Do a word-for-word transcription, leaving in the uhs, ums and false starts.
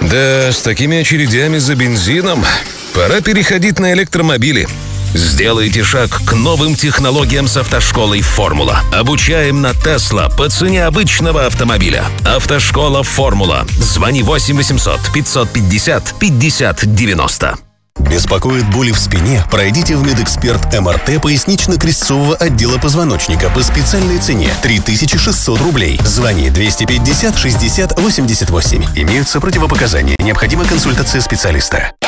Да, с такими очередями за бензином пора переходить на электромобили. Сделайте шаг к новым технологиям с автошколой «Формула». Обучаем на Тесла по цене обычного автомобиля. Автошкола «Формула». Звони восемь восемьсот пятьсот пятьдесят пятьдесят девяносто. Беспокоит боли в спине? Пройдите в Медэксперт эм эр тэ пояснично-крестцового отдела позвоночника по специальной цене три тысячи шестьсот рублей. Звони двести пятьдесят шестьдесят восемьдесят восемь. Имеются противопоказания. Необходима консультация специалиста.